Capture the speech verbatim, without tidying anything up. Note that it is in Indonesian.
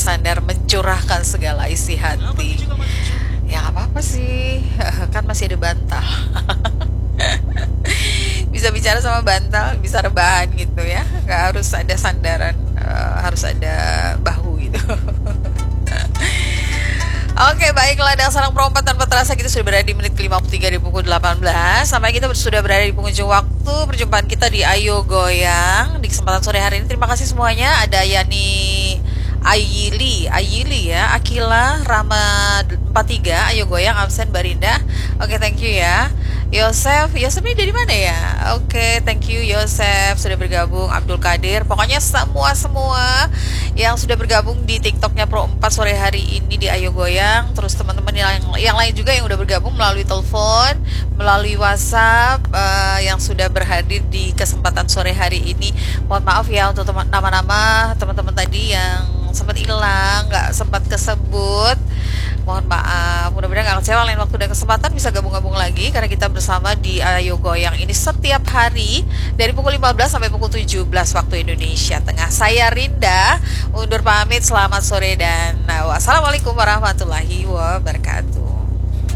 bersandar mencurahkan segala isi hati. Ya nggak apa-apa sih, kan masih ada bantal. Bisa bicara sama bantal, bisa rebahan gitu ya, nggak harus ada sandaran, eh, harus ada bahu gitu. Oke, baiklah, dan sarang perompak tanpa terasa kita sudah berada di menit ke lima puluh tiga di pukul delapan belas. Sampai kita sudah berada di penghujung waktu perjumpaan kita di Ayo Goyang di kesempatan sore hari ini. Terima kasih semuanya. Ada Yani Ayili, Ayili ya, Akila, Rama empat tiga, Ayo Goyang, absen Barinda. Oke, thank you ya. Yosef, Yosef ini dari mana ya? Oke, thank you Yosef sudah bergabung. Abdul Kadir, pokoknya semua-semua yang sudah bergabung di TikToknya Pro empat sore hari ini di Ayo Goyang. Terus teman-teman yang, yang lain juga yang udah bergabung melalui telepon, melalui WhatsApp, uh, yang sudah berhadir di kesempatan sore hari ini. Mohon maaf ya untuk teman nama-nama teman-teman tadi yang sempat hilang, nggak sempat kesebut. Mohon maaf, mudah-mudahan gak kecewa. Lain waktu dan kesempatan bisa gabung-gabung lagi, karena kita bersama di Ayo Goyang ini setiap hari dari pukul lima belas sampai pukul tujuh belas waktu Indonesia Tengah. Saya Rinda undur pamit, selamat sore dan wassalamualaikum warahmatullahi wabarakatuh.